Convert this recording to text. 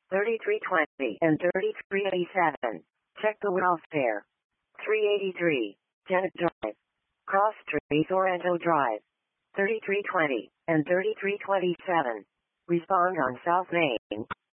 3320 and 3387. Check the welfare. 383. Janet Drive. Cross Street, Sorrento Drive. 3320 and 3327. Respond on South Main.